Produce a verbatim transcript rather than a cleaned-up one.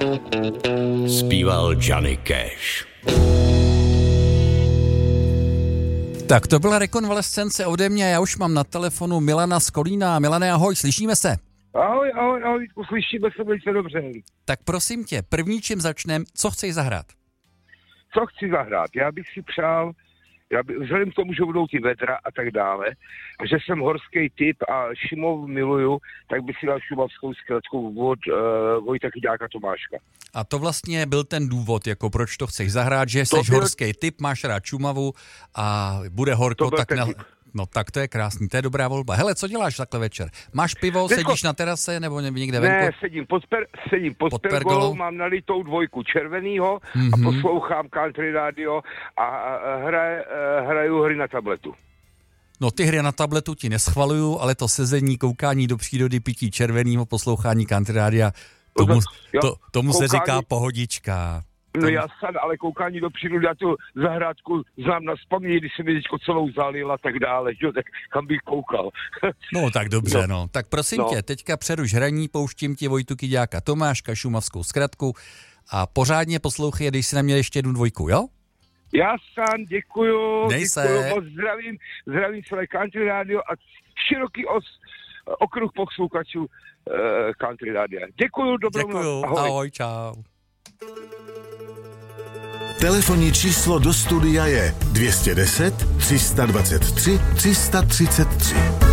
Zpíval Johnny Cash. Tak to byla rekonvalescence ode mě, já už mám na telefonu Milana z Kolína. Milane, ahoj, slyšíme se? Ahoj, ahoj, ahoj, slyšíme se velice dobře. Tak prosím tě, první čím začnem, co chceš zahrát? Co chci zahrát? Já bych si přál, já by, vzhledem k tomu, že budou ty vedra a tak dále, a že jsem horský typ a Šumov miluju, tak bych si dal šumavskou zkratku od uh, Vojta Chyťáka Tomáška. A to vlastně byl ten důvod, jako proč to chceš zahrát, že jsi byl... horský typ, máš rád Šumavu a bude horko, tak ne... No tak to je krásný, to je dobrá volba. Hele, co děláš takhle večer? Máš pivo, Teďko... sedíš na terase nebo někde venku? Ne, sedím pod, per, sedím pod, pod pergolou, pergolou, mám nalitou dvojku červenýho mm-hmm. a poslouchám country radio a, a hraje, hraju hry na tabletu. No ty hry na tabletu ti neschvaluju, ale to sezení, koukání do přírody, pití červenýho, poslouchání country rádia, tomu, to, tomu koukání... se říká pohodička. No jasně, ale koukání do přírody, já tu zahrádku znám na vzpomnění, když se mi teďko celou zalil a tak dále, že? Tak kam bych koukal. No tak dobře, no. no. Tak prosím no. tě, teďka přeruš hraní, pouštím ti Vojtu Chyťáka Tomáška, šumavskou zkratku a pořádně poslouchej, když si neměl ještě jednu dvojku, jo? Já sám děkuju, Dej děkuju se. moc, zdravím, zdravím své country radio a široký os, okruh posluchačů uh, country radia. Děkuju, dobrou noc. Děkuju, ahoj. ahoj, čau. Telefonní číslo do studia je dvě stě deset, tři sta dvacet tři, tři sta třicet tři.